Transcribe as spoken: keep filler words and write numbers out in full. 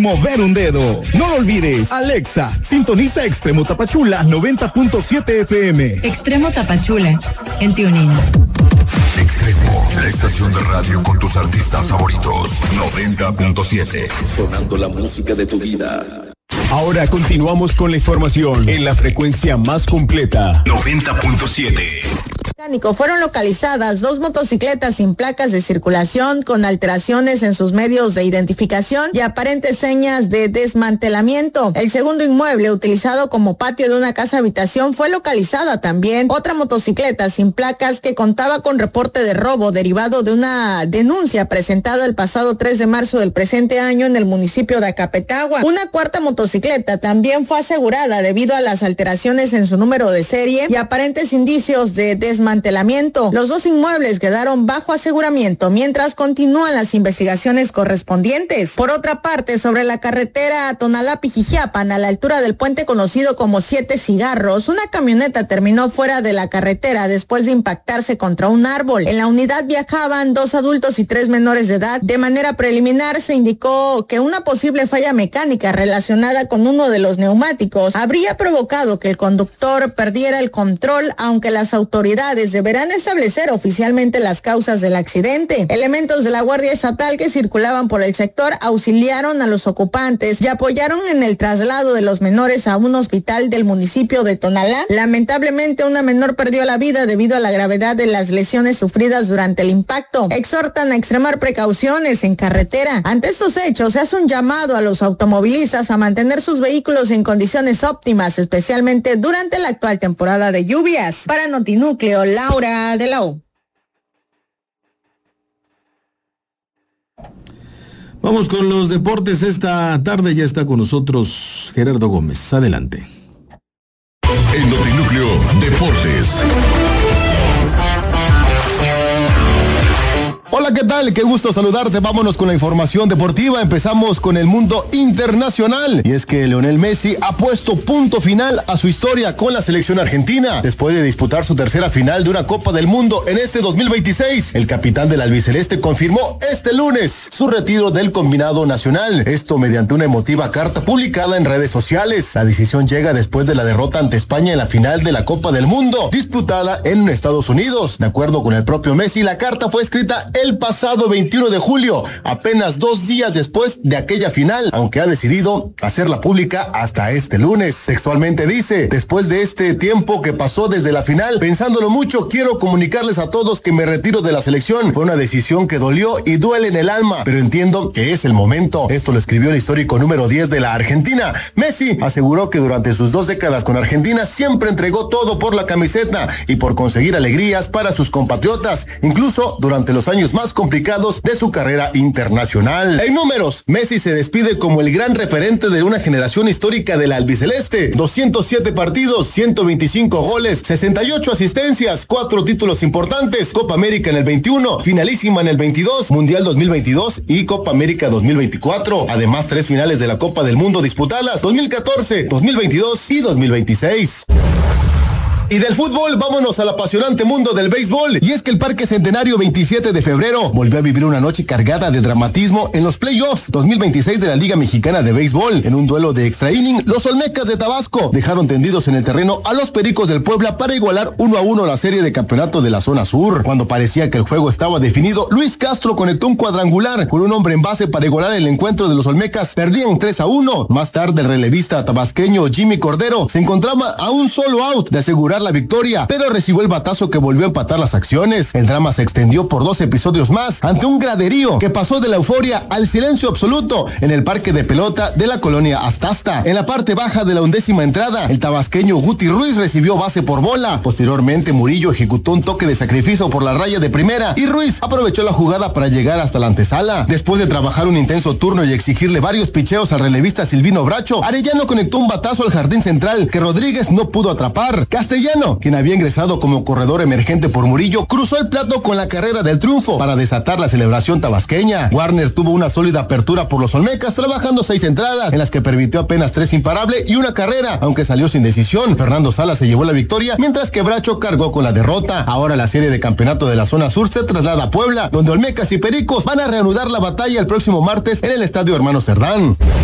mover un dedo. No lo olvides. Alexa, sintoniza Extremo Tapachula noventa punto siete F M. Extremo Tapachula, en Tuning. Extremo, la estación de radio con tus artistas favoritos. noventa punto siete. Sonando la música de tu vida. Ahora continuamos con la información en la frecuencia más completa. noventa punto siete. Fueron localizadas dos motocicletas sin placas de circulación con alteraciones en sus medios de identificación y aparentes señas de desmantelamiento. El segundo inmueble, utilizado como patio de una casa habitación, fue localizada también otra motocicleta sin placas que contaba con reporte de robo derivado de una denuncia presentada el pasado tres de marzo del presente año en el municipio de Acapetagua. Una cuarta motocicleta también fue asegurada debido a las alteraciones en su número de serie y aparentes indicios de desmantelamiento. Los dos inmuebles quedaron bajo aseguramiento mientras continúan las investigaciones correspondientes. Por otra parte, sobre la carretera Tonalá-Pijijiapan, a la altura del puente conocido como Siete Cigarros, una camioneta terminó fuera de la carretera después de impactarse contra un árbol. En la unidad viajaban dos adultos y tres menores de edad. De manera preliminar se indicó que una posible falla mecánica relacionada con uno de los neumáticos habría provocado que el conductor perdiera el control, aunque las autoridades deberán establecer oficialmente las causas del accidente. Elementos de la Guardia Estatal que circulaban por el sector auxiliaron a los ocupantes y apoyaron en el traslado de los menores a un hospital del municipio de Tonalá. Lamentablemente, una menor perdió la vida debido a la gravedad de las lesiones sufridas durante el impacto. Exhortan a extremar precauciones en carretera. Ante estos hechos, se hace un llamado a los automovilistas a mantener sus vehículos en condiciones óptimas, especialmente durante la actual temporada de lluvias. Para Notinúcleo, Laura de la O. Vamos con los deportes esta tarde. Ya está con nosotros Gerardo Gómez. Adelante. En Notinúcleo Deportes. Hola, ¿qué tal? Qué gusto saludarte. Vámonos con la información deportiva. Empezamos con el mundo internacional. Y es que Lionel Messi ha puesto punto final a su historia con la selección argentina. Después de disputar su tercera final de una Copa del Mundo en este dos mil veintiséis, el capitán del albiceleste confirmó este lunes su retiro del combinado nacional. Esto mediante una emotiva carta publicada en redes sociales. La decisión llega después de la derrota ante España en la final de la Copa del Mundo, disputada en Estados Unidos. De acuerdo con el propio Messi, la carta fue escrita el El pasado veintiuno de julio, apenas dos días después de aquella final, aunque ha decidido hacerla pública hasta este lunes. Textualmente dice: después de este tiempo que pasó desde la final, pensándolo mucho, quiero comunicarles a todos que me retiro de la selección. Fue una decisión que dolió y duele en el alma, pero entiendo que es el momento. Esto lo escribió el histórico número diez de la Argentina. Messi aseguró que durante sus dos décadas con Argentina siempre entregó todo por la camiseta y por conseguir alegrías para sus compatriotas, incluso durante los años más complicados de su carrera internacional. En números, Messi se despide como el gran referente de una generación histórica del albiceleste. doscientos siete partidos, ciento veinticinco goles, sesenta y ocho asistencias, cuatro títulos importantes, Copa América en el veintiuno, finalísima en el veintidós, Mundial dos mil veintidós y Copa América dos mil veinticuatro. Además, tres finales de la Copa del Mundo disputadas, dos mil catorce, dos mil veintidós y dos mil veintiséis. Y del fútbol, vámonos al apasionante mundo del béisbol. Y es que el Parque Centenario veintisiete de febrero volvió a vivir una noche cargada de dramatismo en los playoffs dos mil veintiséis de la Liga Mexicana de Béisbol. En un duelo de extra inning, los Olmecas de Tabasco dejaron tendidos en el terreno a los Pericos del Puebla para igualar uno a uno la serie de campeonato de la zona sur. Cuando parecía que el juego estaba definido, Luis Castro conectó un cuadrangular con un hombre en base para igualar el encuentro de los Olmecas. Perdían tres a uno. Más tarde, el relevista tabasqueño Jimmy Cordero se encontraba a un solo out de asegurar la victoria, pero recibió el batazo que volvió a empatar las acciones. El drama se extendió por dos episodios más ante un graderío que pasó de la euforia al silencio absoluto en el parque de pelota de la colonia Astasta. En la parte baja de la undécima entrada, el tabasqueño Guti Ruiz recibió base por bola. Posteriormente, Murillo ejecutó un toque de sacrificio por la raya de primera y Ruiz aprovechó la jugada para llegar hasta la antesala. Después de trabajar un intenso turno y exigirle varios picheos al relevista Silvino Bracho, Arellano conectó un batazo al jardín central que Rodríguez no pudo atrapar. Castellano, quien había ingresado como corredor emergente por Murillo, cruzó el plato con la carrera del triunfo para desatar la celebración tabasqueña. Warner tuvo una sólida apertura por los Olmecas, trabajando seis entradas, en las que permitió apenas tres imparables y una carrera, aunque salió sin decisión. Fernando Salas se llevó la victoria, mientras que Bracho cargó con la derrota. Ahora la serie de campeonato de la zona sur se traslada a Puebla, donde Olmecas y Pericos van a reanudar la batalla el próximo martes en el Estadio Hermano Cerdán.